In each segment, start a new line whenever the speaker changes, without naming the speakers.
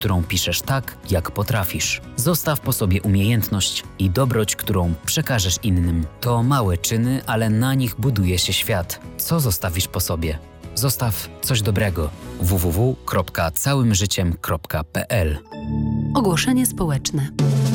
którą piszesz tak, jak potrafisz. Zostaw po sobie umiejętność i dobroć, którą przekażesz innym. To małe czyny, ale na nich buduje się świat. Co zostawisz po sobie? Zostaw coś dobrego. www.całymżyciem.pl.
Ogłoszenie społeczne.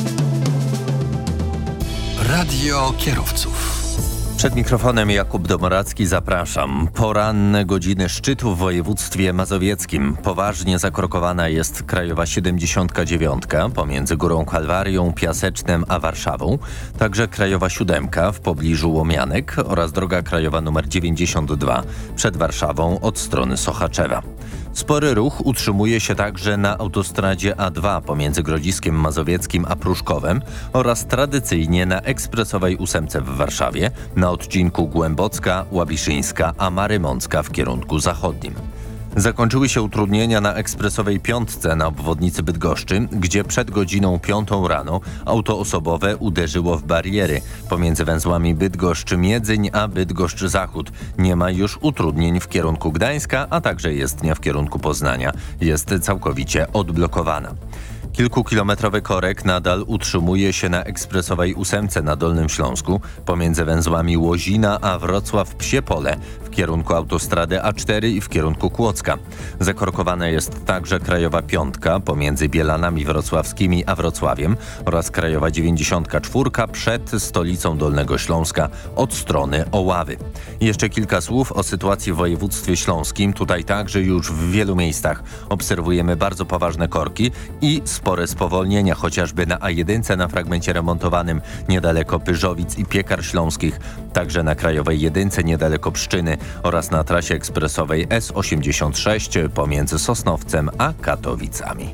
Radio kierowców.
Przed mikrofonem Jakub Domoracki, zapraszam. Poranne godziny szczytu w województwie mazowieckim. Poważnie zakorkowana jest Krajowa 79 pomiędzy Górą Kalwarią, Piasecznem a Warszawą. Także Krajowa 7 w pobliżu Łomianek oraz droga krajowa nr 92 przed Warszawą od strony Sochaczewa. Spory ruch utrzymuje się także na autostradzie A2 pomiędzy Grodziskiem Mazowieckim a Pruszkowem oraz tradycyjnie na ekspresowej 8 w Warszawie na odcinku Głębocka, Łabiszyńska a Marymącka w kierunku zachodnim. Zakończyły się utrudnienia na ekspresowej 5 na obwodnicy Bydgoszczy, gdzie przed godziną 5 rano auto osobowe uderzyło w bariery pomiędzy węzłami Bydgoszcz-Miedzyń a Bydgoszcz-Zachód. Nie ma już utrudnień w kierunku Gdańska, a także jezdnia w kierunku Poznania jest całkowicie odblokowana. Kilkukilometrowy korek nadal utrzymuje się na ekspresowej 8 na Dolnym Śląsku pomiędzy węzłami Łozina a Wrocław-Psie Pole w kierunku autostrady A4 i w kierunku Kłodzka. Zakorkowana jest także Krajowa 5 pomiędzy Bielanami Wrocławskimi a Wrocławiem oraz Krajowa 94 przed stolicą Dolnego Śląska od strony Oławy. Jeszcze kilka słów o sytuacji w województwie śląskim. Tutaj także już w wielu miejscach obserwujemy bardzo poważne korki i spore spowolnienia, chociażby na A1 na fragmencie remontowanym niedaleko Pyrzowic i Piekar Śląskich, także na Krajowej 1 niedaleko Pszczyny oraz na trasie ekspresowej S86 pomiędzy Sosnowcem a Katowicami.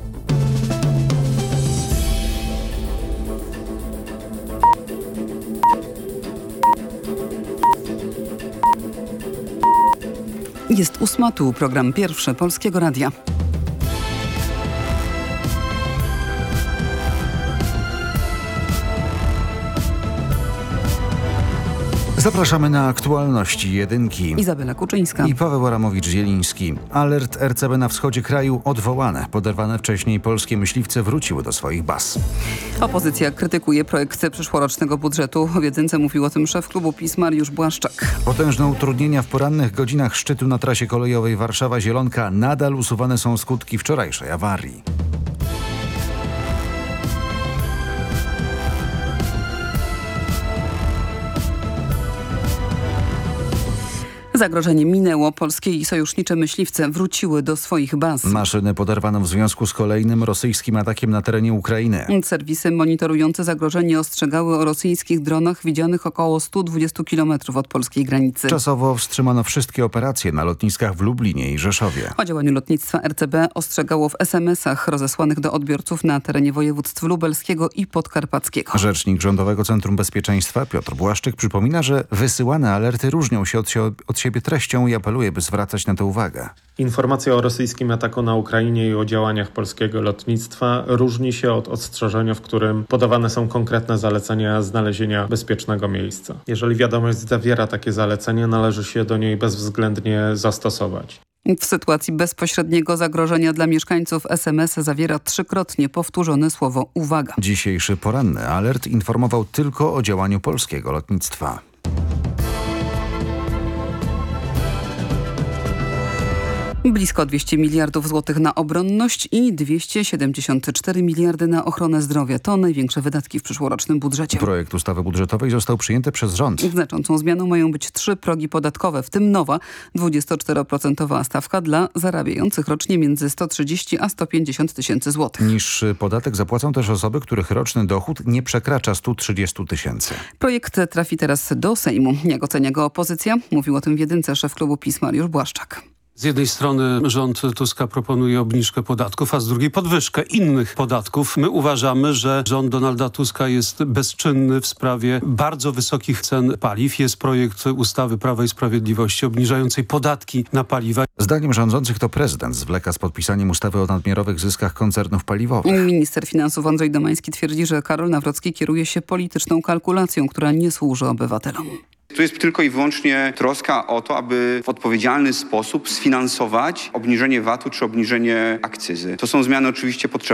Jest 8, tu program pierwszy Polskiego Radia.
Zapraszamy na aktualności jedynki.
Izabela Kuczyńska
I Paweł Aramowicz-Zieliński. Alert RCB na wschodzie kraju odwołane. Poderwane wcześniej polskie myśliwce wróciły do swoich baz.
Opozycja krytykuje projekt przyszłorocznego budżetu. W jedynce mówił o tym szef klubu PiS Mariusz Błaszczak.
Potężne utrudnienia w porannych godzinach szczytu na trasie kolejowej Warszawa-Zielonka. Nadal usuwane są skutki wczorajszej awarii.
Zagrożenie minęło. Polskie i sojusznicze myśliwce wróciły do swoich baz.
Maszyny poderwano w związku z kolejnym rosyjskim atakiem na terenie Ukrainy.
Serwisy monitorujące zagrożenie ostrzegały o rosyjskich dronach widzianych około 120 km od polskiej granicy.
Czasowo wstrzymano wszystkie operacje na lotniskach w Lublinie i Rzeszowie.
O działaniu lotnictwa RCB ostrzegało w SMS-ach rozesłanych do odbiorców na terenie województw lubelskiego i podkarpackiego.
Rzecznik Rządowego Centrum Bezpieczeństwa Piotr Błaszczyk przypomina, że wysyłane alerty różnią się od siebie treścią i apeluje, by zwracać na to uwagę.
Informacja o rosyjskim ataku na Ukrainie i o działaniach polskiego lotnictwa różni się od ostrzeżenia, w którym podawane są konkretne zalecenia znalezienia bezpiecznego miejsca. Jeżeli wiadomość zawiera takie zalecenie, należy się do niej bezwzględnie zastosować.
W sytuacji bezpośredniego zagrożenia dla mieszkańców SMS zawiera trzykrotnie powtórzone słowo uwaga.
Dzisiejszy poranny alert informował tylko o działaniu polskiego lotnictwa.
Blisko 200 miliardów złotych na obronność i 274 miliardy na ochronę zdrowia. To największe wydatki w przyszłorocznym budżecie.
Projekt ustawy budżetowej został przyjęty przez rząd.
Znaczącą zmianą mają być 3 progi podatkowe, w tym nowa 24% stawka dla zarabiających rocznie między 130 a 150 tysięcy złotych.
Niższy podatek zapłacą też osoby, których roczny dochód nie przekracza 130 tysięcy.
Projekt trafi teraz do Sejmu. Jak ocenia go opozycja? Mówił o tym w jedynce szef klubu PiS Mariusz Błaszczak.
Z jednej strony rząd Tuska proponuje obniżkę podatków, a z drugiej podwyżkę innych podatków. My uważamy, że rząd Donalda Tuska jest bezczynny w sprawie bardzo wysokich cen paliw. Jest projekt ustawy Prawa i Sprawiedliwości obniżającej podatki na paliwa.
Zdaniem rządzących to prezydent zwleka z podpisaniem ustawy o nadmiarowych zyskach koncernów paliwowych.
Minister finansów Andrzej Domański twierdzi, że Karol Nawrocki kieruje się polityczną kalkulacją, która nie służy obywatelom.
Tu jest tylko i wyłącznie troska o to, aby w odpowiedzialny sposób sfinansować obniżenie VAT-u czy obniżenie akcyzy. To są zmiany oczywiście potrzebne.